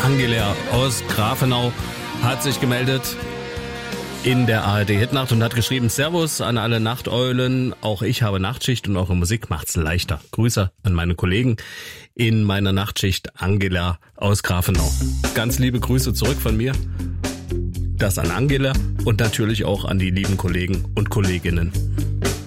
Angela aus Grafenau hat sich gemeldet in der ARD-Hitnacht und hat geschrieben: Servus an alle Nachteulen, auch ich habe Nachtschicht und eure Musik macht's leichter. Grüße an meine Kollegen in meiner Nachtschicht, Angela aus Grafenau. Ganz liebe Grüße zurück von mir. Das an Angela und natürlich auch an die lieben Kollegen und Kolleginnen.